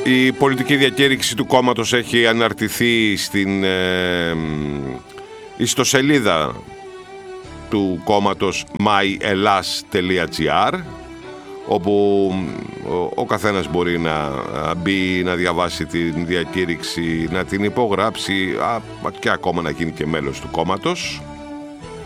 Η πολιτική διακήρυξη του κόμματος έχει αναρτηθεί στην ιστοσελίδα του κόμματος myEllas.gr, όπου ο καθένας μπορεί να μπει, να διαβάσει την διακήρυξη, να την υπογράψει και ακόμα να γίνει και μέλος του κόμματος.